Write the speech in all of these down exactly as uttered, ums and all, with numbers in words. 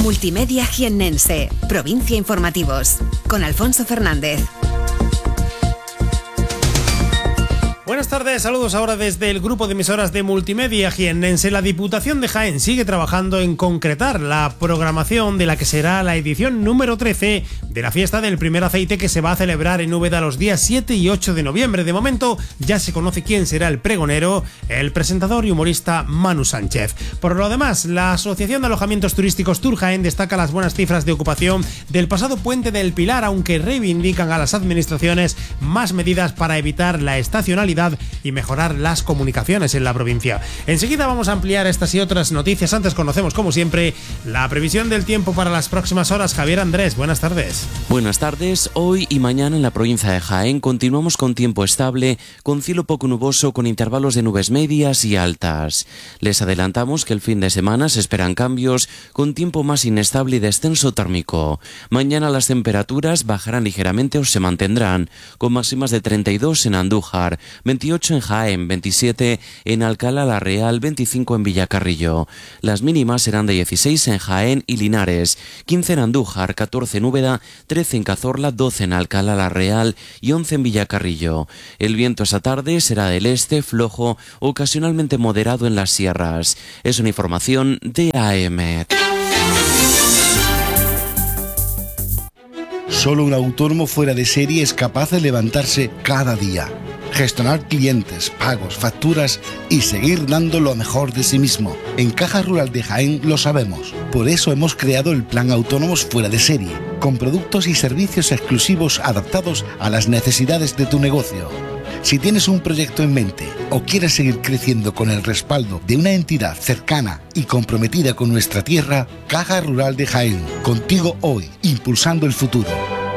Multimedia Jiennense, Provincia Informativos, con Alfonso Fernández. Buenas tardes, saludos ahora desde el grupo de emisoras de Multimedia Jiennense. La Diputación de Jaén sigue trabajando en concretar la programación de la que será la edición número trece de la fiesta del primer aceite, que se va a celebrar en Úbeda los días siete y ocho de noviembre. De momento ya se conoce quién será el pregonero, el presentador y humorista Manu Sánchez. Por lo demás, la Asociación de Alojamientos Turísticos Tour Jaén destaca las buenas cifras de ocupación del pasado Puente del Pilar, aunque reivindican a las administraciones más medidas para evitar la estacionalidad y mejorar las comunicaciones en la provincia. Enseguida vamos a ampliar estas y otras noticias. Antes conocemos, como siempre, la previsión del tiempo para las próximas horas. Javier Andrés, buenas tardes. Buenas tardes. Hoy y mañana en la provincia de Jaén continuamos con tiempo estable, con cielo poco nuboso, con intervalos de nubes medias y altas. Les adelantamos que el fin de semana se esperan cambios, con tiempo más inestable y descenso térmico. Mañana las temperaturas bajarán ligeramente o se mantendrán, con máximas de treinta y dos en Andújar, veintiocho en Jaén, veintisiete en Alcalá la Real, veinticinco en Villacarrillo. Las mínimas serán de dieciséis en Jaén y Linares, quince en Andújar, catorce en Úbeda, trece en Cazorla, doce en Alcalá la Real y once en Villacarrillo. El viento esta tarde será del este, flojo, ocasionalmente moderado en las sierras. Es una información de A M. Solo un autónomo fuera de serie es capaz de levantarse cada día, gestionar clientes, pagos, facturas y seguir dando lo mejor de sí mismo. En Caja Rural de Jaén lo sabemos. Por eso hemos creado el Plan Autónomos Fuera de Serie, con productos y servicios exclusivos adaptados a las necesidades de tu negocio. Si tienes un proyecto en mente o quieres seguir creciendo con el respaldo de una entidad cercana y comprometida con nuestra tierra, Caja Rural de Jaén, contigo hoy, impulsando el futuro.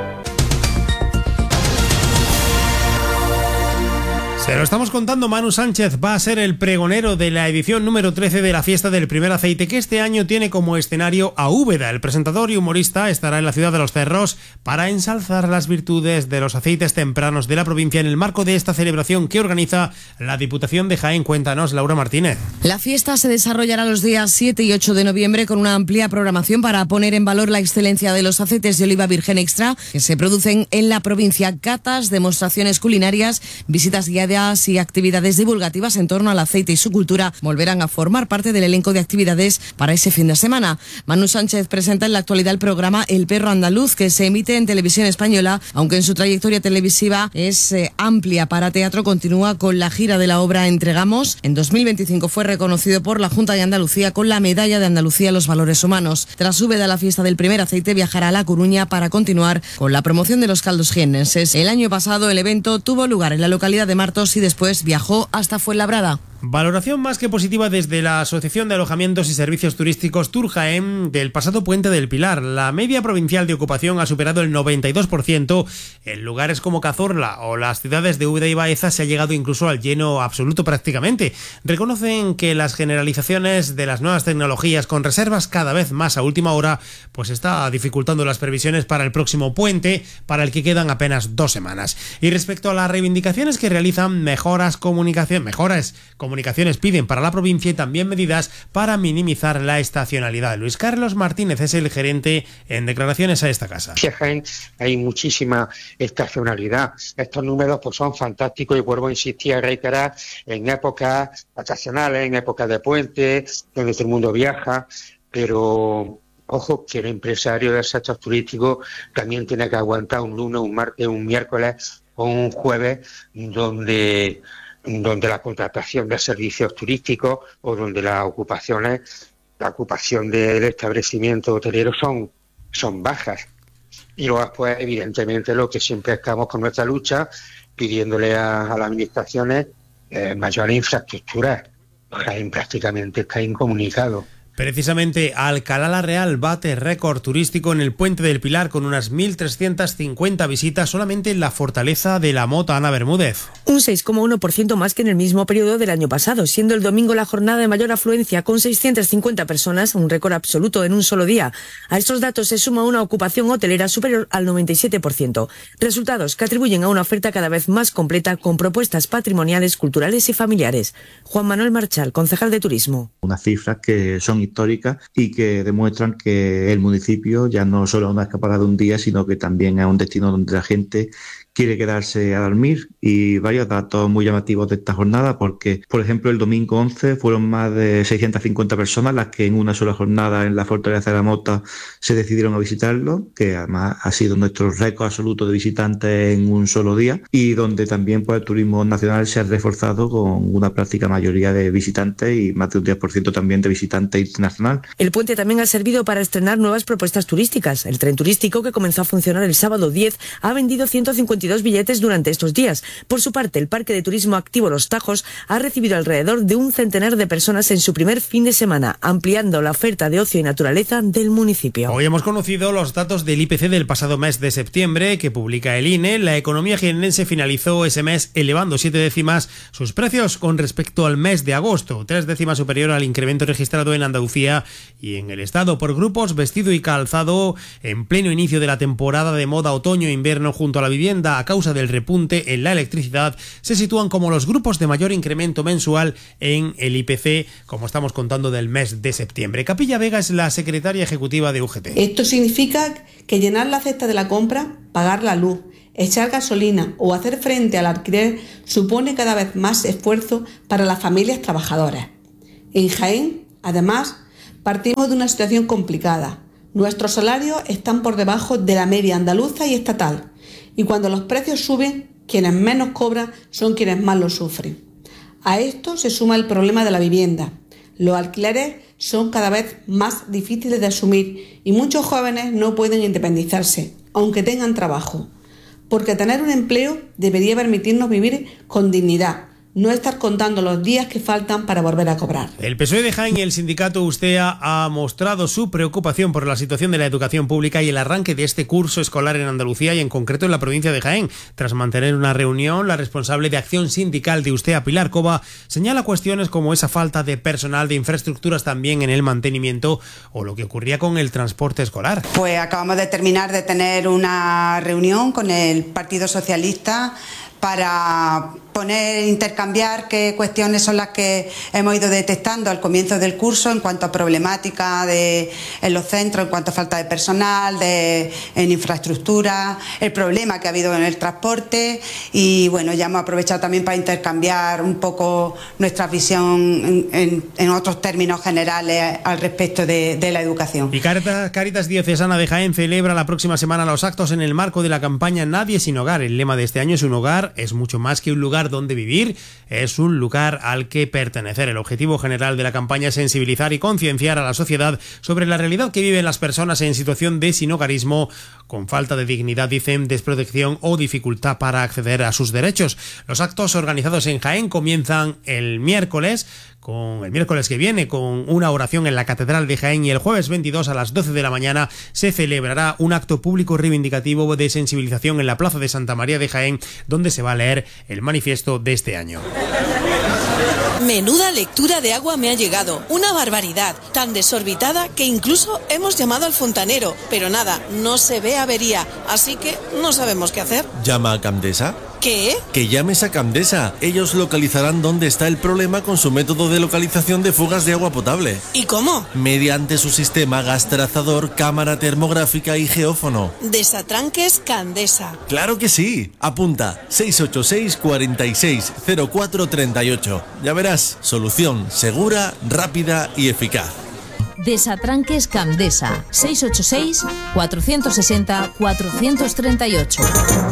Se lo estamos contando, Manu Sánchez va a ser el pregonero de la edición número trece de la fiesta del primer aceite, que este año tiene como escenario a Úbeda. El presentador y humorista estará en la ciudad de Los Cerros para ensalzar las virtudes de los aceites tempranos de la provincia en el marco de esta celebración que organiza la Diputación de Jaén. Cuéntanos, Laura Martínez. La fiesta se desarrollará los días siete y ocho de noviembre con una amplia programación para poner en valor la excelencia de los aceites de oliva virgen extra que se producen en la provincia. Catas, demostraciones culinarias, visitas guiadas y actividades divulgativas en torno al aceite y su cultura volverán a formar parte del elenco de actividades para ese fin de semana. Manu Sánchez presenta en la actualidad el programa El Perro Andaluz, que se emite en Televisión Española, aunque en su trayectoria televisiva es eh, amplia para teatro. Continúa con la gira de la obra Entregamos. En dos mil veinticinco fue reconocido por la Junta de Andalucía con la Medalla de Andalucía a los Valores Humanos. Tras Úbeda, la fiesta del primer aceite viajará a La Coruña para continuar con la promoción de los caldos jiennenses. El año pasado el evento tuvo lugar en la localidad de Martos y después viajó hasta Fuenlabrada. Valoración más que positiva desde la Asociación de Alojamientos y Servicios Turísticos Tour Jaén del pasado Puente del Pilar. La media provincial de ocupación ha superado el noventa y dos por ciento. En lugares como Cazorla o las ciudades de Úbeda y Baeza se ha llegado incluso al lleno absoluto prácticamente. Reconocen que las generalizaciones de las nuevas tecnologías con reservas cada vez más a última hora pues está dificultando las previsiones para el próximo puente, para el que quedan apenas dos semanas. Y respecto a las reivindicaciones que realizan, mejoras comunicación, mejoras comunicaciones piden para la provincia y también medidas para minimizar la estacionalidad. Luis Carlos Martínez es el gerente en declaraciones a esta casa. En Jaén hay muchísima estacionalidad. Estos números pues son fantásticos y vuelvo a insistir y reiterar en épocas vacacionales, en épocas de puente, donde todo el mundo viaja, pero ojo que el empresario del sector turístico también tiene que aguantar un lunes, un martes, un miércoles o un jueves donde donde la contratación de servicios turísticos o donde las ocupaciones, la ocupación del establecimiento hotelero son, son bajas. Y luego después, evidentemente, lo que siempre estamos con nuestra lucha, pidiéndole a, a las administraciones eh, mayores infraestructuras. Jaén prácticamente está incomunicado. Precisamente Alcalá la Real bate récord turístico en el Puente del Pilar con unas mil trescientas cincuenta visitas solamente en la Fortaleza de la Mota. Ana Bermúdez. Un seis coma uno por ciento más que en el mismo periodo del año pasado, siendo el domingo la jornada de mayor afluencia con seiscientas cincuenta personas, un récord absoluto en un solo día. A estos datos se suma una ocupación hotelera superior al noventa y siete por ciento. Resultados que atribuyen a una oferta cada vez más completa con propuestas patrimoniales, culturales y familiares. Juan Manuel Marchal, concejal de Turismo. Unas cifras que son históricas y que demuestran que el municipio ya no solo es una escapada de un día, sino que también es un destino donde la gente quiere quedarse a dormir. Y varios datos muy llamativos de esta jornada, porque por ejemplo el domingo once fueron más de seiscientas cincuenta personas las que en una sola jornada en la Fortaleza de la Mota se decidieron a visitarlo, que además ha sido nuestro récord absoluto de visitantes en un solo día, y donde también pues, el turismo nacional se ha reforzado con una práctica mayoría de visitantes y más de un diez por ciento también de visitantes internacional. El puente también ha servido para estrenar nuevas propuestas turísticas. El tren turístico, que comenzó a funcionar el sábado diez, ha vendido ciento cincuenta y dos billetes durante estos días. Por su parte, el Parque de Turismo Activo Los Tajos ha recibido alrededor de un centenar de personas en su primer fin de semana, ampliando la oferta de ocio y naturaleza del municipio. Hoy hemos conocido los datos del I P C del pasado mes de septiembre que publica el I N E. La economía jiennense finalizó ese mes elevando siete décimas sus precios con respecto al mes de agosto, tres décimas superior al incremento registrado en Andalucía y en el estado. Por grupos, vestido y calzado, en pleno inicio de la temporada de moda otoño-invierno, junto a la vivienda a causa del repunte en la electricidad, se sitúan como los grupos de mayor incremento mensual en el I P C, como estamos contando del mes de septiembre. Capilla Vega es la secretaria ejecutiva de U G T. Esto significa que llenar la cesta de la compra, pagar la luz, echar gasolina o hacer frente al alquiler supone cada vez más esfuerzo para las familias trabajadoras. En Jaén, además, partimos de una situación complicada. Nuestros salarios están por debajo de la media andaluza y estatal, y cuando los precios suben, quienes menos cobran son quienes más lo sufren. A esto se suma el problema de la vivienda. Los alquileres son cada vez más difíciles de asumir y muchos jóvenes no pueden independizarse, aunque tengan trabajo. Porque tener un empleo debería permitirnos vivir con dignidad, no estar contando los días que faltan para volver a cobrar. El P S O E de Jaén y el sindicato Ustea ha mostrado su preocupación por la situación de la educación pública y el arranque de este curso escolar en Andalucía y en concreto en la provincia de Jaén. Tras mantener una reunión, la responsable de acción sindical de Ustea, Pilar Cova, señala cuestiones como esa falta de personal, de infraestructuras también en el mantenimiento o lo que ocurría con el transporte escolar. Pues acabamos de terminar de tener una reunión con el Partido Socialista para poner, intercambiar qué cuestiones son las que hemos ido detectando al comienzo del curso en cuanto a problemática de, en los centros, en cuanto a falta de personal, de, en infraestructura, el problema que ha habido en el transporte y bueno, ya hemos aprovechado también para intercambiar un poco nuestra visión en, en, en otros términos generales al respecto de, de la educación. Y Caritas, Caritas Diocesana de Jaén celebra la próxima semana los actos en el marco de la campaña Nadie sin Hogar. El lema de este año es un hogar es mucho más que un lugar donde vivir, es un lugar al que pertenecer. El objetivo general de la campaña es sensibilizar y concienciar a la sociedad sobre la realidad que viven las personas en situación de sinhogarismo, con falta de dignidad, dicen, desprotección o dificultad para acceder a sus derechos. Los actos organizados en Jaén comienzan el miércoles, con el miércoles que viene, con una oración en la Catedral de Jaén, y el jueves veintidós a las doce de la mañana se celebrará un acto público reivindicativo de sensibilización en la Plaza de Santa María de Jaén, donde se va a leer el manifiesto de este año. Menuda lectura de agua me ha llegado, una barbaridad, tan desorbitada que incluso hemos llamado al fontanero, pero nada, no se ve avería, así que no sabemos qué hacer. ¿Llama a Camdesa? ¿Qué? Que llames a Camdesa. Ellos localizarán dónde está el problema con su método de localización de fugas de agua potable. ¿Y cómo? Mediante su sistema gas trazador, cámara termográfica y geófono. Desatranques Candesa. ¡Claro que sí! Apunta seis ocho seis, cuatro seis, cero cuatro tres ocho. Ya verás, solución segura, rápida y eficaz. Desatranques Candesa. seis ocho seis, cuatro seis cero, cuatro tres ocho.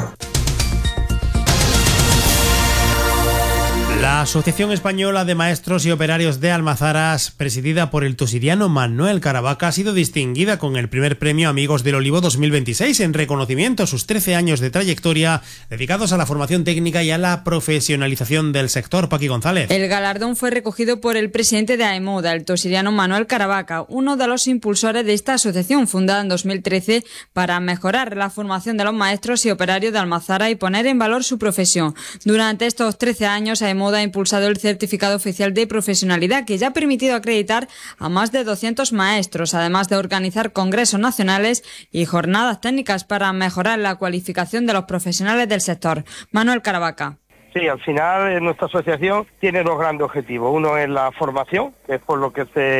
La Asociación Española de Maestros y Operarios de Almazaras, presidida por el tosiriano Manuel Caravaca, ha sido distinguida con el primer premio Amigos del Olivo dos mil veintiséis en reconocimiento a sus trece años de trayectoria dedicados a la formación técnica y a la profesionalización del sector. Paqui González. El galardón fue recogido por el presidente de AEMODA, el tosiriano Manuel Caravaca, uno de los impulsores de esta asociación fundada en dos mil trece para mejorar la formación de los maestros y operarios de Almazara y poner en valor su profesión. Durante estos trece años, AEMODA ha impulsado el certificado oficial de profesionalidad que ya ha permitido acreditar a más de doscientos maestros, además de organizar congresos nacionales y jornadas técnicas para mejorar la cualificación de los profesionales del sector. Manuel Caravaca. Sí, al final nuestra asociación tiene dos grandes objetivos. Uno es la formación, que es por lo que se,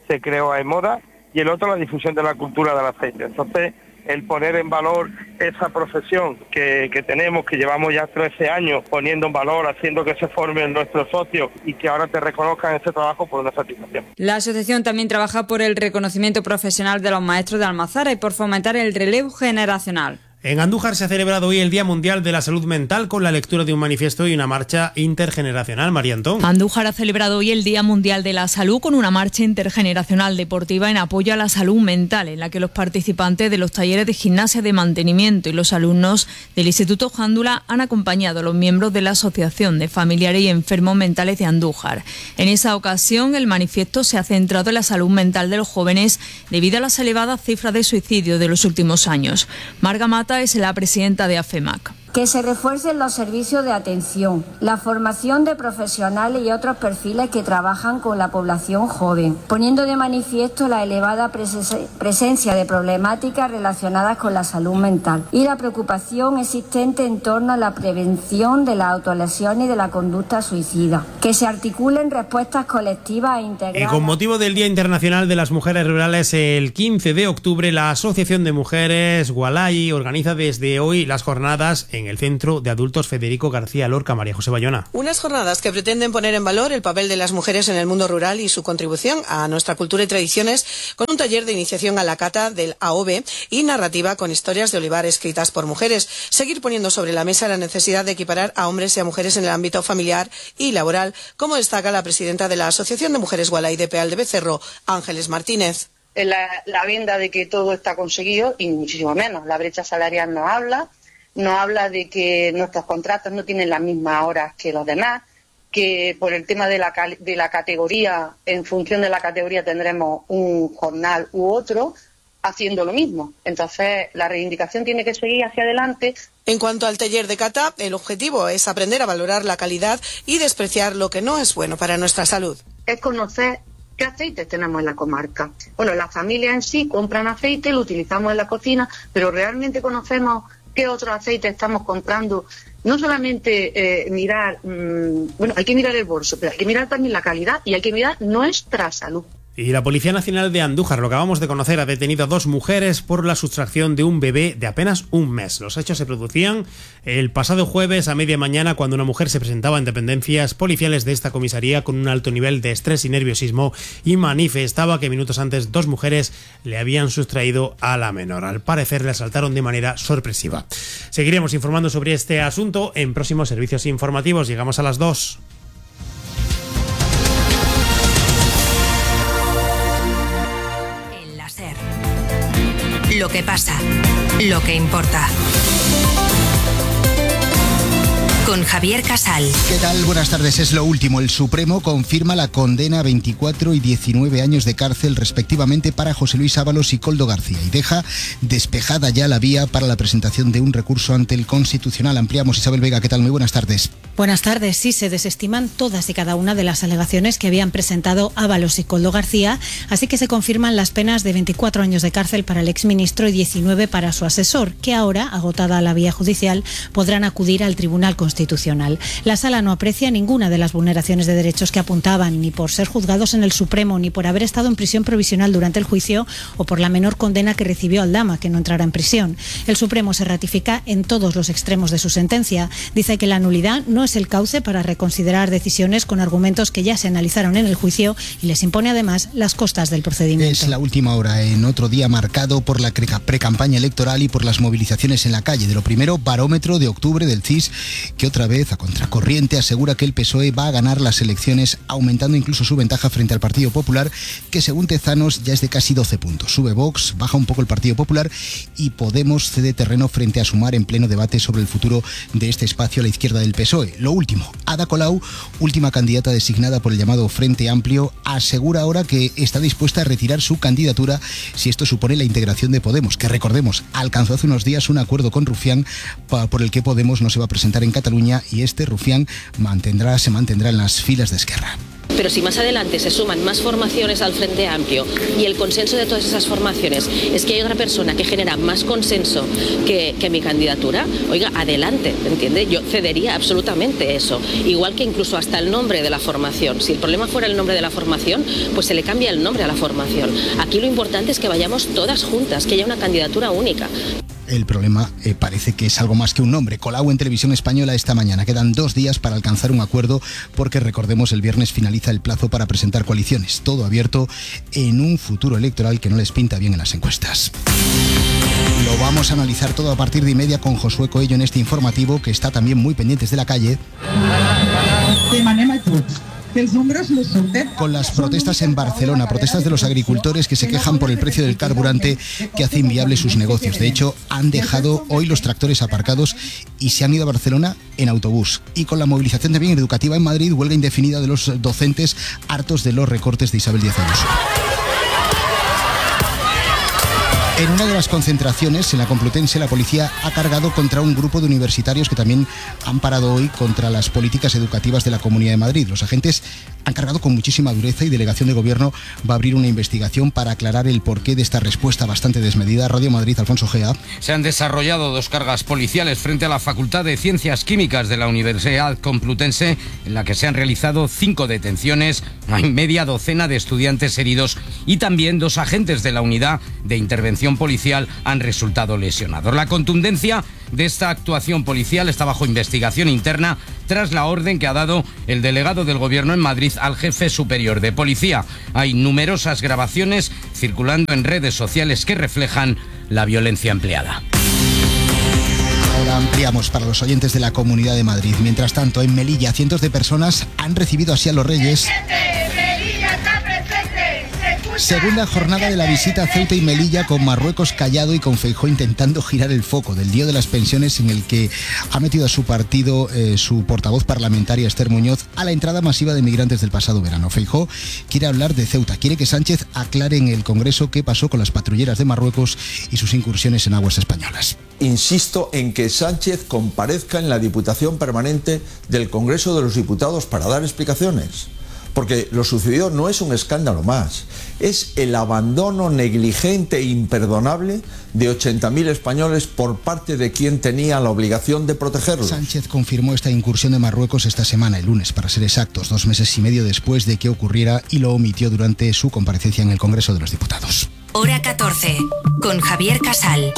se creó AEMODA, y el otro la difusión de la cultura del aceite. Entonces, el poner en valor esa profesión que, que tenemos, que llevamos ya trece años poniendo en valor, haciendo que se formen nuestros socios y que ahora te reconozcan ese trabajo, por una satisfacción. La asociación también trabaja por el reconocimiento profesional de los maestros de Almazara y por fomentar el relevo generacional. En Andújar se ha celebrado hoy el Día Mundial de la Salud Mental con la lectura de un manifiesto y una marcha intergeneracional. María Antón. Andújar ha celebrado hoy el Día Mundial de la Salud con una marcha intergeneracional deportiva en apoyo a la salud mental, en la que los participantes de los talleres de gimnasia de mantenimiento y los alumnos del Instituto Jándula han acompañado a los miembros de la Asociación de Familiares y Enfermos Mentales de Andújar. En esa ocasión, el manifiesto se ha centrado en la salud mental de los jóvenes debido a las elevadas cifras de suicidio de los últimos años. Marga Mata es la presidenta de AFEMAC. Que se refuercen los servicios de atención, la formación de profesionales y otros perfiles que trabajan con la población joven, poniendo de manifiesto la elevada pres- presencia de problemáticas relacionadas con la salud mental y la preocupación existente en torno a la prevención de la autolesión y de la conducta suicida. Que se articulen respuestas colectivas e integrales. Y con motivo del Día Internacional de las Mujeres Rurales, el quince de octubre, la Asociación de Mujeres Gualay organiza desde hoy las jornadas en en el Centro de Adultos Federico García Lorca. María José Bayona. Unas jornadas que pretenden poner en valor el papel de las mujeres en el mundo rural y su contribución a nuestra cultura y tradiciones, con un taller de iniciación a la cata del A O B y narrativa con historias de olivar escritas por mujeres. Seguir poniendo sobre la mesa la necesidad de equiparar a hombres y a mujeres en el ámbito familiar y laboral, como destaca la presidenta de la Asociación de Mujeres Gualay de Peal de Becerro, Ángeles Martínez. La, la venda de que todo está conseguido y muchísimo menos. La brecha salarial nos habla, nos habla de que nuestros contratos no tienen las mismas horas que los demás, que por el tema de la, de la categoría, en función de la categoría tendremos un jornal u otro haciendo lo mismo. Entonces, la reivindicación tiene que seguir hacia adelante. En cuanto al taller de cata, el objetivo es aprender a valorar la calidad y despreciar lo que no es bueno para nuestra salud. Es conocer qué aceites tenemos en la comarca. Bueno, las familias en sí compran aceite, lo utilizamos en la cocina, pero realmente conocemos qué otro aceite estamos comprando. No solamente eh, mirar, mmm, bueno, hay que mirar el bolso, pero hay que mirar también la calidad y hay que mirar nuestra salud. Y la Policía Nacional de Andújar, lo que acabamos de conocer, ha detenido a dos mujeres por la sustracción de un bebé de apenas un mes. Los hechos se producían el pasado jueves a media mañana, cuando una mujer se presentaba en dependencias policiales de esta comisaría con un alto nivel de estrés y nerviosismo y manifestaba que minutos antes dos mujeres le habían sustraído a la menor. Al parecer le asaltaron de manera sorpresiva. Seguiremos informando sobre este asunto en próximos servicios informativos. Llegamos a las dos. Lo que pasa, lo que importa. Con Javier Casal. ¿Qué tal? Buenas tardes. Es lo último. El Supremo confirma la condena a veinticuatro y diecinueve años de cárcel respectivamente para José Luis Ábalos y Koldo García y deja despejada ya la vía para la presentación de un recurso ante el Constitucional. Ampliamos. Isabel Vega, ¿qué tal? Muy buenas tardes. Buenas tardes. Sí, se desestiman todas y cada una de las alegaciones que habían presentado Ábalos y Koldo García, así que se confirman las penas de veinticuatro años de cárcel para el exministro y diecinueve para su asesor, que ahora, agotada la vía judicial, podrán acudir al Tribunal Constitucional. La Sala no aprecia ninguna de las vulneraciones de derechos que apuntaban, ni por ser juzgados en el Supremo, ni por haber estado en prisión provisional durante el juicio o por la menor condena que recibió Aldama, que no entrará en prisión. El Supremo se ratifica en todos los extremos de su sentencia. Dice que la nulidad no es el cauce para reconsiderar decisiones con argumentos que ya se analizaron en el juicio y les impone además las costas del procedimiento. Es la última hora en otro día marcado por la precampaña electoral y por las movilizaciones en la calle. De lo primero, barómetro de octubre del C I S, que otra vez a contracorriente asegura que el P S O E va a ganar las elecciones, aumentando incluso su ventaja frente al Partido Popular, que según Tezanos ya es de casi doce puntos. Sube Vox, baja un poco el Partido Popular y Podemos cede terreno frente a Sumar en pleno debate sobre el futuro de este espacio a la izquierda del P S O E. Lo último, Ada Colau, última candidata designada por el llamado Frente Amplio, asegura ahora que está dispuesta a retirar su candidatura si esto supone la integración de Podemos, que recordemos, alcanzó hace unos días un acuerdo con Rufián por el que Podemos no se va a presentar en Cataluña y este Rufián mantendrá, se mantendrá en las filas de Esquerra. Pero si más adelante se suman más formaciones al Frente Amplio y el consenso de todas esas formaciones es que hay otra persona que genera más consenso que, que mi candidatura, oiga, adelante, ¿entiende? Yo cedería absolutamente eso. Igual que incluso hasta el nombre de la formación. Si el problema fuera el nombre de la formación, pues se le cambia el nombre a la formación. Aquí lo importante es que vayamos todas juntas, que haya una candidatura única. El problema eh, parece que es algo más que un nombre. Colau en Televisión Española esta mañana. Quedan dos días para alcanzar un acuerdo porque, recordemos, el viernes finaliza el plazo para presentar coaliciones. Todo abierto en un futuro electoral que no les pinta bien en las encuestas. Lo vamos a analizar todo a partir de y media con Josué Coello en este informativo, que está también muy pendientes de la calle. Con las protestas en Barcelona, protestas de los agricultores que se quejan por el precio del carburante que hace inviable sus negocios. De hecho, han dejado hoy los tractores aparcados y se han ido a Barcelona en autobús. Y con la movilización también educativa en Madrid, huelga indefinida de los docentes hartos de los recortes de Isabel Díaz Ayuso. En una de las concentraciones, en la Complutense, la policía ha cargado contra un grupo de universitarios que también han parado hoy contra las políticas educativas de la Comunidad de Madrid. Los agentes han cargado con muchísima dureza y Delegación de Gobierno va a abrir una investigación para aclarar el porqué de esta respuesta bastante desmedida. Radio Madrid, Alfonso Gea. Se han desarrollado dos cargas policiales frente a la Facultad de Ciencias Químicas de la Universidad Complutense, en la que se han realizado cinco detenciones, hay media docena de estudiantes heridos y también dos agentes de la Unidad de Intervención Policial han resultado lesionados. La contundencia de esta actuación policial está bajo investigación interna tras la orden que ha dado el delegado del Gobierno en Madrid al jefe superior de policía. Hay numerosas grabaciones circulando en redes sociales que reflejan la violencia empleada. Ahora ampliamos para los oyentes de la Comunidad de Madrid. Mientras tanto, en Melilla, cientos de personas han recibido así a los Reyes. Segunda jornada de la visita a Ceuta y Melilla, con Marruecos callado y con Feijóo intentando girar el foco del lío de las pensiones, en el que ha metido a su partido eh, su portavoz parlamentaria Esther Muñoz a la entrada masiva de migrantes del pasado verano. Feijóo quiere hablar de Ceuta, quiere que Sánchez aclare en el Congreso qué pasó con las patrulleras de Marruecos y sus incursiones en aguas españolas. Insisto en que Sánchez comparezca en la Diputación Permanente del Congreso de los Diputados para dar explicaciones. Porque lo sucedido no es un escándalo más, es el abandono negligente e imperdonable de ochenta mil españoles por parte de quien tenía la obligación de protegerlos. Sánchez confirmó esta incursión de Marruecos esta semana, el lunes, para ser exactos, dos meses y medio después de que ocurriera, y lo omitió durante su comparecencia en el Congreso de los Diputados. Hora catorce, con Javier Casal.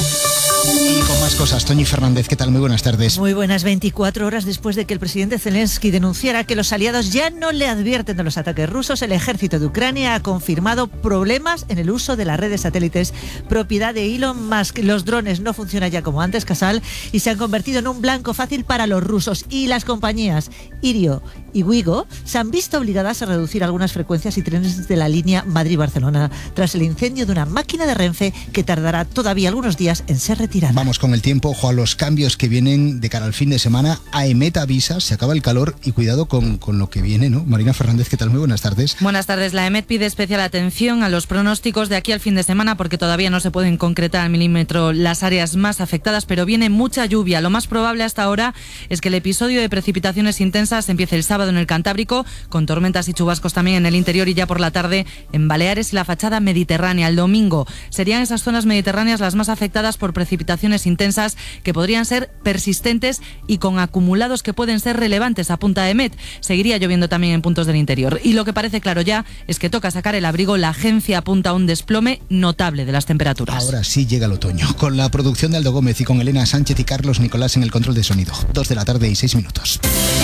Y con más cosas, Toñi Fernández, ¿qué tal? Muy buenas tardes. Muy buenas. veinticuatro horas después de que el presidente Zelensky denunciara que los aliados ya no le advierten de los ataques rusos, el ejército de Ucrania ha confirmado problemas en el uso de las redes satélites propiedad de Elon Musk. Los drones no funcionan ya como antes, Casal, y se han convertido en un blanco fácil para los rusos. Y las compañías Irio y Wigo se han visto obligadas a reducir algunas frecuencias y trenes de la línea Madrid-Barcelona tras el incendio de una máquina de Renfe que tardará todavía algunos días en ser retirada. Vamos con el tiempo, ojo a los cambios que vienen de cara al fin de semana. AEMET avisa, se acaba el calor y cuidado con, con lo que viene, ¿no? Marina Fernández, ¿qué tal? Muy buenas tardes. Buenas tardes. La AEMET pide especial atención a los pronósticos de aquí al fin de semana porque todavía no se pueden concretar al milímetro las áreas más afectadas, pero viene mucha lluvia. Lo más probable hasta ahora es que el episodio de precipitaciones intensas empiece el sábado en el Cantábrico, con tormentas y chubascos también en el interior y ya por la tarde en Baleares y la fachada mediterránea. El domingo serían esas zonas mediterráneas las más afectadas por precipitaciones intensas que podrían ser persistentes y con acumulados que pueden ser relevantes, apunta AEMET. Seguiría lloviendo también en puntos del interior. Y lo que parece claro ya es que toca sacar el abrigo. La agencia apunta a un desplome notable de las temperaturas. Ahora sí llega el otoño, con la producción de Aldo Gómez y con Elena Sánchez y Carlos Nicolás en el control de sonido. Dos de la tarde y seis minutos.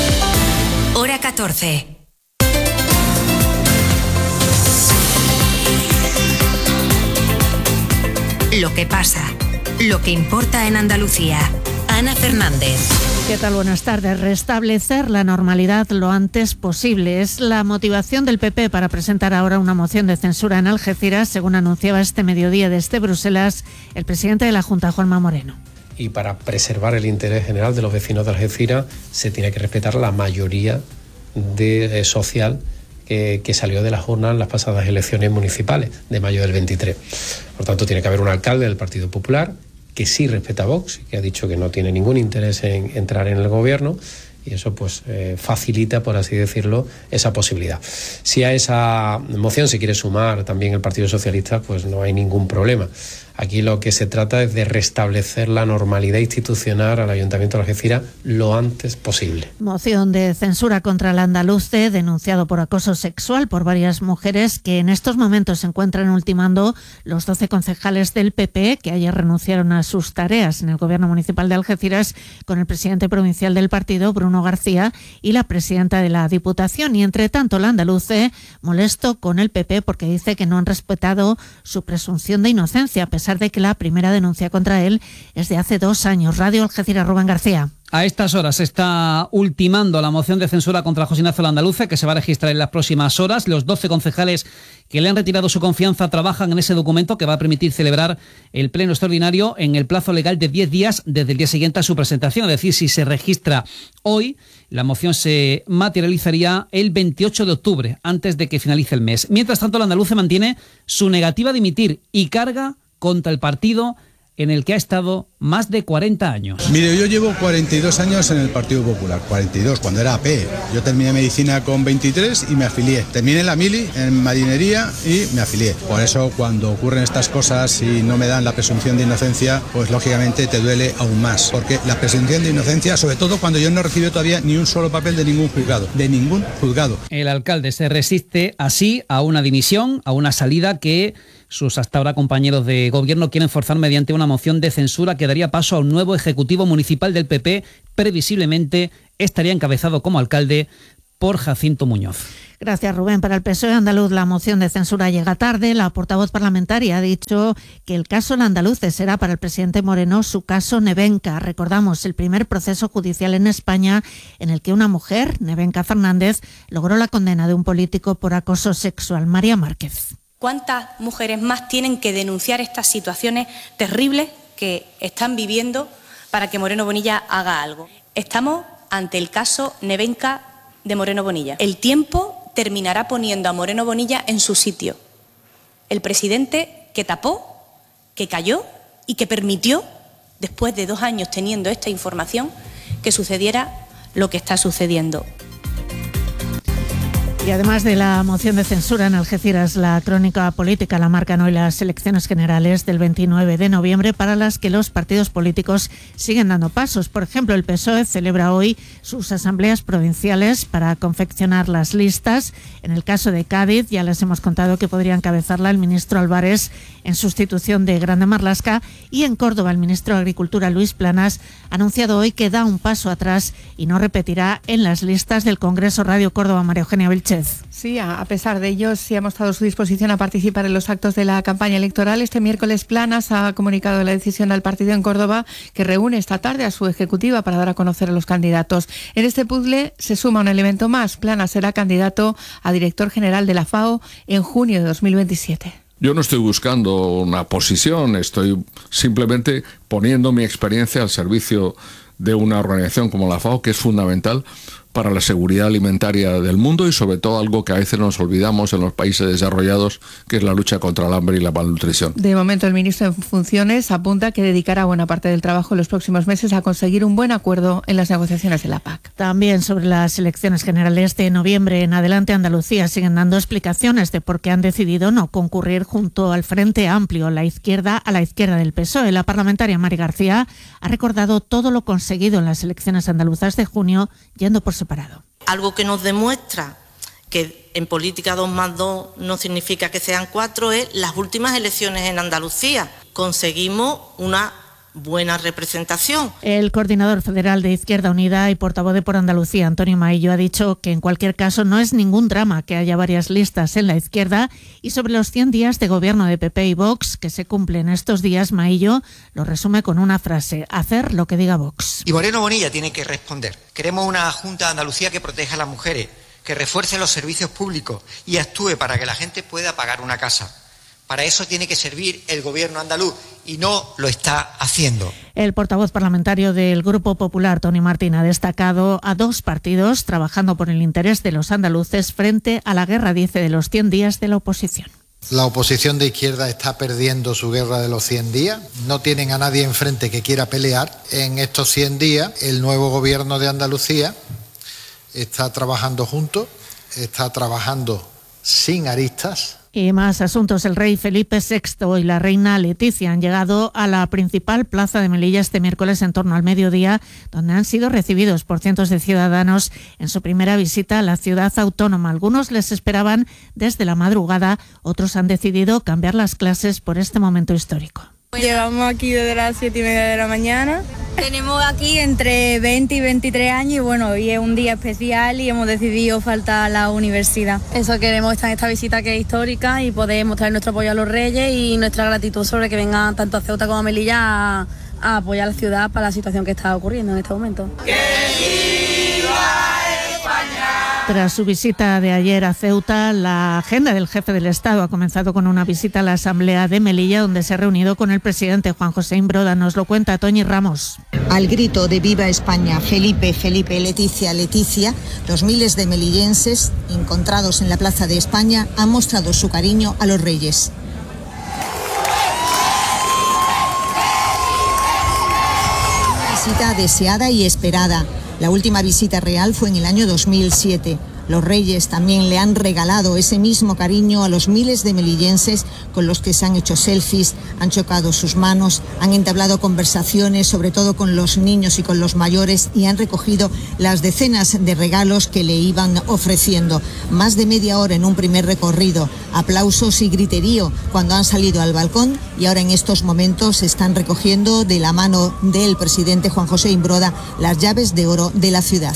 Hora catorce. Lo que pasa, lo que importa en Andalucía. Ana Fernández. ¿Qué tal? Buenas tardes. Restablecer la normalidad lo antes posible es la motivación del P P para presentar ahora una moción de censura en Algeciras, según anunciaba este mediodía desde Bruselas el presidente de la Junta, Juanma Moreno. Y para preservar el interés general de los vecinos de Algeciras se tiene que respetar la mayoría de, eh, social que, que salió de las urnas en las pasadas elecciones municipales de mayo del veintitrés. Por tanto, tiene que haber un alcalde del Partido Popular que sí respeta a Vox, que ha dicho que no tiene ningún interés en entrar en el gobierno, y eso pues eh, facilita, por así decirlo, esa posibilidad. Si a esa moción se quiere sumar también el Partido Socialista, pues no hay ningún problema. Aquí lo que se trata es de restablecer la normalidad institucional al Ayuntamiento de Algeciras lo antes posible. Moción de censura contra el andaluce denunciado por acoso sexual por varias mujeres que en estos momentos se encuentran ultimando los doce concejales del P P que ayer renunciaron a sus tareas en el Gobierno Municipal de Algeciras con el presidente provincial del partido, Bruno García, y la presidenta de la Diputación. Y entre tanto el andaluce molesto con el P P porque dice que no han respetado su presunción de inocencia, a pesar de que la primera denuncia contra él es de hace dos años. Radio Algeciras, Rubén García. A estas horas se está ultimando la moción de censura contra José Ignacio Landaluce, que se va a registrar en las próximas horas. Los doce concejales que le han retirado su confianza trabajan en ese documento que va a permitir celebrar el pleno extraordinario en el plazo legal de diez días desde el día siguiente a su presentación. Es decir, si se registra hoy, la moción se materializaría el veintiocho de octubre, antes de que finalice el mes. Mientras tanto, Landaluce mantiene su negativa a dimitir y carga contra el partido en el que ha estado más de cuarenta años. Mire, yo llevo cuarenta y dos años en el Partido Popular, cuarenta y dos, cuando era A P. Yo terminé medicina con veintitrés y me afilié. Terminé la mili en marinería y me afilié. Por eso, cuando ocurren estas cosas y no me dan la presunción de inocencia, pues lógicamente te duele aún más. Porque la presunción de inocencia, sobre todo cuando yo no recibo todavía ni un solo papel de ningún juzgado, de ningún juzgado. El alcalde se resiste así a una dimisión, a una salida que sus hasta ahora compañeros de gobierno quieren forzar mediante una moción de censura que daría paso a un nuevo ejecutivo municipal del P P. Previsiblemente estaría encabezado como alcalde por Jacinto Muñoz. Gracias, Rubén. Para el P S O E andaluz la moción de censura llega tarde. La portavoz parlamentaria ha dicho que el caso Landaluce será para el presidente Moreno su caso Nevenka. Recordamos el primer proceso judicial en España en el que una mujer, Nevenka Fernández, logró la condena de un político por acoso sexual. María Márquez. ¿Cuántas mujeres más tienen que denunciar estas situaciones terribles que están viviendo para que Moreno Bonilla haga algo? Estamos ante el caso Nevenka de Moreno Bonilla. El tiempo terminará poniendo a Moreno Bonilla en su sitio. El presidente que tapó, que calló y que permitió, después de dos años teniendo esta información, que sucediera lo que está sucediendo. Y además de la moción de censura en Algeciras, la crónica política la marcan hoy las elecciones generales del veintinueve de noviembre, para las que los partidos políticos siguen dando pasos. Por ejemplo, el P S O E celebra hoy sus asambleas provinciales para confeccionar las listas. En el caso de Cádiz, ya les hemos contado que podría encabezarla el ministro Álvarez en sustitución de Grande Marlaska. Y en Córdoba, el ministro de Agricultura, Luis Planas, ha anunciado hoy que da un paso atrás y no repetirá en las listas del Congreso. Radio Córdoba, María Eugenia Vilchez. Sí, a pesar de ello, sí ha mostrado su disposición a participar en los actos de la campaña electoral. Este miércoles Planas ha comunicado la decisión al partido en Córdoba, que reúne esta tarde a su ejecutiva para dar a conocer a los candidatos. En este puzzle se suma un elemento más. Planas será candidato a director general de la FAO en junio de dos mil veintisiete. Yo no estoy buscando una posición, estoy simplemente poniendo mi experiencia al servicio de una organización como la FAO, que es fundamental para la seguridad alimentaria del mundo y sobre todo algo que a veces nos olvidamos en los países desarrollados, que es la lucha contra el hambre y la malnutrición. De momento, el ministro en funciones apunta que dedicará buena parte del trabajo en los próximos meses a conseguir un buen acuerdo en las negociaciones de la P A C. También sobre las elecciones generales de noviembre en adelante, Andalucía siguen dando explicaciones de por qué han decidido no concurrir junto al Frente Amplio, la izquierda a la izquierda del P S O E. La parlamentaria Mari García ha recordado todo lo conseguido en las elecciones andaluzas de junio, yendo por separado. Algo que nos demuestra que en política dos más dos no significa que sean cuatro es las últimas elecciones en Andalucía. Conseguimos una buena representación. El coordinador federal de Izquierda Unida y portavoz de Por Andalucía, Antonio Maillo, ha dicho que en cualquier caso no es ningún drama que haya varias listas en la izquierda. Y sobre los cien días de gobierno de P P y Vox que se cumplen estos días, Maillo lo resume con una frase: hacer lo que diga Vox. Y Moreno Bonilla tiene que responder. Queremos una Junta de Andalucía que proteja a las mujeres, que refuerce los servicios públicos y actúe para que la gente pueda pagar una casa. Para eso tiene que servir el gobierno andaluz y no lo está haciendo. El portavoz parlamentario del Grupo Popular, Toni Martín, ha destacado a dos partidos trabajando por el interés de los andaluces frente a la guerra, dice, de los cien días de la oposición. La oposición de izquierda está perdiendo su guerra de los cien días, no tienen a nadie enfrente que quiera pelear. En estos cien días el nuevo gobierno de Andalucía está trabajando junto, está trabajando sin aristas. Y más asuntos. El rey Felipe sexto y la reina Leticia han llegado a la principal plaza de Melilla este miércoles en torno al mediodía, donde han sido recibidos por cientos de ciudadanos en su primera visita a la ciudad autónoma. Algunos les esperaban desde la madrugada, otros han decidido cambiar las clases por este momento histórico. Llegamos aquí desde las siete y media de la mañana. Tenemos aquí entre veinte y veintitrés años y bueno, hoy es un día especial y hemos decidido faltar a la universidad. Eso queremos estar en esta visita que es histórica y poder mostrar nuestro apoyo a los reyes y nuestra gratitud sobre que vengan tanto a Ceuta como a Melilla a, a apoyar a la ciudad para la situación que está ocurriendo en este momento. Tras su visita de ayer a Ceuta, la agenda del jefe del Estado ha comenzado con una visita a la Asamblea de Melilla, donde se ha reunido con el presidente Juan José Imbroda. Nos lo cuenta Toñi Ramos. Al grito de Viva España, Felipe, Felipe, Leticia, Leticia, los miles de melillenses encontrados en la Plaza de España han mostrado su cariño a los reyes. Una visita deseada y esperada. La última visita real fue en el año dos mil siete. Los reyes también le han regalado ese mismo cariño a los miles de melillenses con los que se han hecho selfies, han chocado sus manos, han entablado conversaciones, sobre todo con los niños y con los mayores, y han recogido las decenas de regalos que le iban ofreciendo. Más de media hora en un primer recorrido, aplausos y griterío cuando han salido al balcón, y ahora en estos momentos están recogiendo de la mano del presidente Juan José Imbroda las llaves de oro de la ciudad.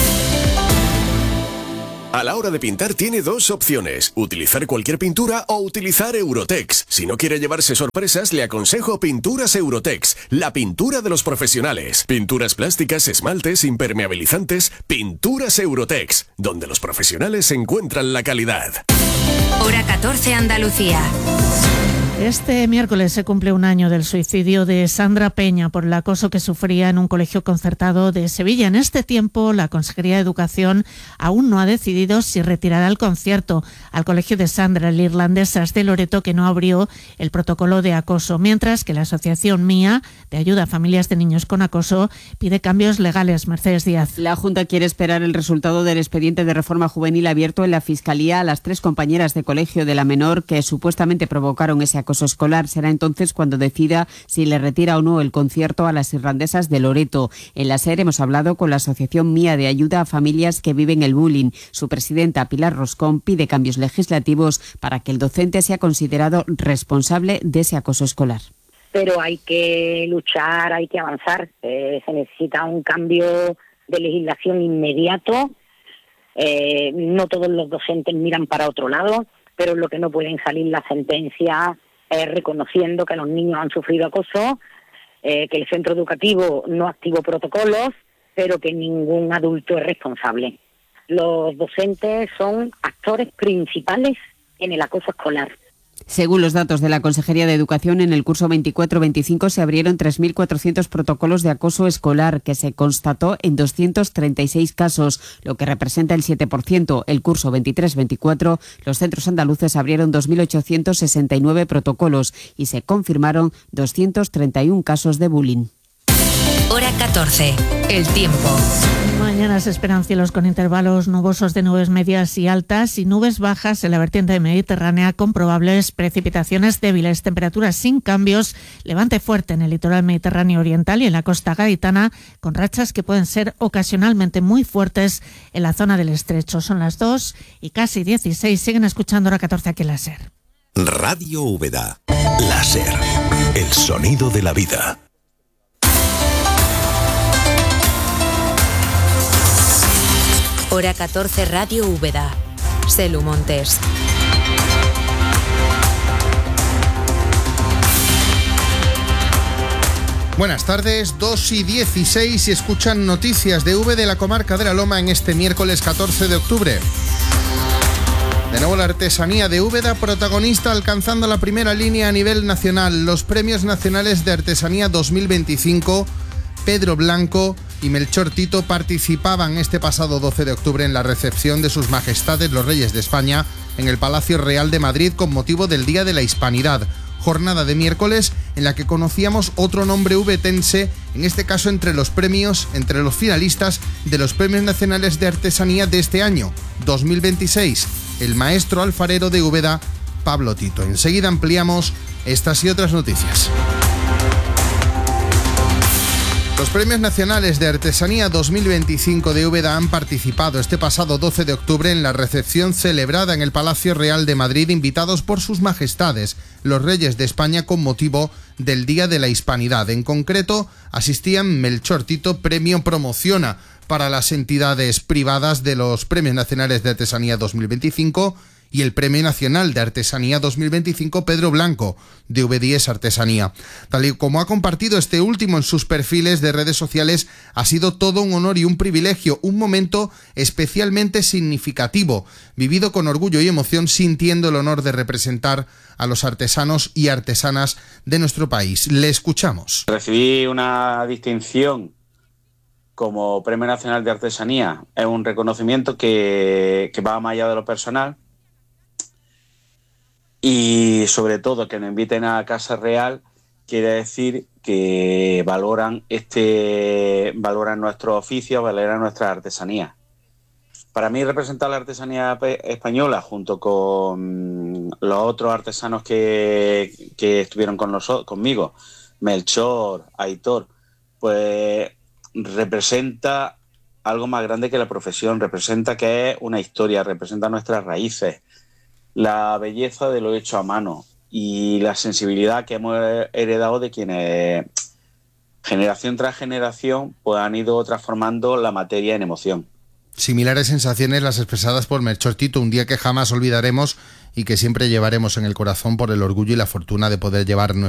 A la hora de pintar tiene dos opciones, utilizar cualquier pintura o utilizar Eurotex. Si no quiere llevarse sorpresas, le aconsejo Pinturas Eurotex, la pintura de los profesionales. Pinturas plásticas, esmaltes, impermeabilizantes, Pinturas Eurotex, donde los profesionales encuentran la calidad. Hora catorce Andalucía. Este miércoles se cumple un año del suicidio de Sandra Peña por el acoso que sufría en un colegio concertado de Sevilla. En este tiempo, la Consejería de Educación aún no ha decidido si retirará el concierto al colegio de Sandra, el Irlandesas de Loreto, que no abrió el protocolo de acoso, mientras que la Asociación Mía, de ayuda a familias de niños con acoso, pide cambios legales. Mercedes Díaz. La Junta quiere esperar el resultado del expediente de reforma juvenil abierto en la Fiscalía a las tres compañeras de colegio de la menor que supuestamente provocaron ese acoso escolar. Será entonces cuando decida si le retira o no el concierto a las Irlandesas de Loreto. En la SER hemos hablado con la Asociación Mía de Ayuda a Familias que Viven el Bullying. Su presidenta, Pilar Roscón, pide cambios legislativos para que el docente sea considerado responsable de ese acoso escolar. Pero hay que luchar, hay que avanzar. Eh, se necesita un cambio de legislación inmediato. Eh, no todos los docentes miran para otro lado, pero lo que no pueden salir las sentencias eh, reconociendo que los niños han sufrido acoso, eh, que el centro educativo no activó protocolos, pero que ningún adulto es responsable. Los docentes son actores principales en el acoso escolar. Según los datos de la Consejería de Educación, en el curso veinticuatro veinticinco se abrieron tres mil cuatrocientos protocolos de acoso escolar, que se constató en doscientos treinta y seis casos, lo que representa el siete por ciento. El curso veintitrés veinticuatro, los centros andaluces abrieron dos mil ochocientos sesenta y nueve protocolos y se confirmaron doscientos treinta y uno casos de bullying. Hora catorce. El tiempo. Mañana se esperan cielos con intervalos nubosos de nubes medias y altas y nubes bajas en la vertiente mediterránea con probables precipitaciones débiles, temperaturas sin cambios, levante fuerte en el litoral mediterráneo oriental y en la costa gaditana, con rachas que pueden ser ocasionalmente muy fuertes en la zona del estrecho. Son las dos y casi dieciséis. Siguen escuchando Hora catorce aquí en la SER. Radio Úbeda. La SER. El sonido de la vida. Hora catorce Radio Úbeda. Selu Montes. Buenas tardes, dos y dieciséis y escuchan noticias de V de la comarca de la Loma en este miércoles catorce de octubre. De nuevo la artesanía de Úbeda, protagonista alcanzando la primera línea a nivel nacional. Los premios nacionales de artesanía dos mil veinticinco, Pedro Blanco y Melchor Tito participaban este pasado doce de octubre en la recepción de sus majestades los Reyes de España en el Palacio Real de Madrid con motivo del Día de la Hispanidad. Jornada de miércoles en la que conocíamos otro nombre ubetense, en este caso entre los premios, entre los finalistas de los Premios Nacionales de Artesanía de este año, dos mil veintiséis, el maestro alfarero de Úbeda, Pablo Tito. Enseguida ampliamos estas y otras noticias. Los Premios Nacionales de Artesanía dos mil veinticinco de Úbeda han participado este pasado doce de octubre en la recepción celebrada en el Palacio Real de Madrid, invitados por sus majestades, los reyes de España, con motivo del Día de la Hispanidad. En concreto, asistían Melchor Tito, premio Promociona para las entidades privadas de los Premios Nacionales de Artesanía dos mil veinticinco, y el Premio Nacional de Artesanía dos mil veinticinco Pedro Blanco, de V diez Artesanía. Tal y como ha compartido este último en sus perfiles de redes sociales, ha sido todo un honor y un privilegio, un momento especialmente significativo, vivido con orgullo y emoción, sintiendo el honor de representar a los artesanos y artesanas de nuestro país. Le escuchamos. Recibí una distinción como Premio Nacional de Artesanía. Es un reconocimiento que, que va más allá de lo personal. Y sobre todo que nos inviten a Casa Real quiere decir que valoran este valoran nuestro oficio, valoran nuestra artesanía. Para mí representar la artesanía española junto con los otros artesanos que, que estuvieron con nosotros, conmigo, Melchor, Aitor, pues representa algo más grande que la profesión, representa que es una historia, representa nuestras raíces, la belleza de lo hecho a mano y la sensibilidad que hemos heredado de quienes, generación tras generación, pues han ido transformando la materia en emoción. Similares sensaciones las expresadas por Melchor Tito, un día que jamás olvidaremos y que siempre llevaremos en el corazón por el orgullo y la fortuna de poder llevar nuestro